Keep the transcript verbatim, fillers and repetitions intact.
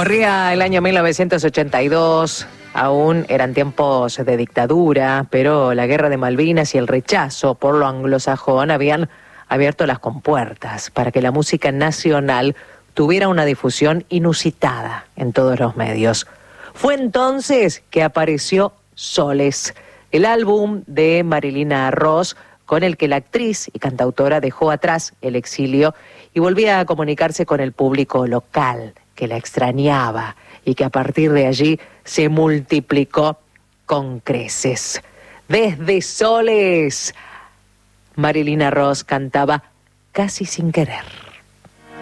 Corría el año mil novecientos ochenta y dos, aún eran tiempos de dictadura, pero la guerra de Malvinas y el rechazo por lo anglosajón habían abierto las compuertas para que la música nacional tuviera una difusión inusitada en todos los medios. Fue entonces que apareció Soles, el álbum de Marilina Ross, con el que la actriz y cantautora dejó atrás el exilio y volvía a comunicarse con el público local, que la extrañaba y que a partir de allí se multiplicó con creces. Desde Soles, Marilina Ross cantaba Casi sin querer.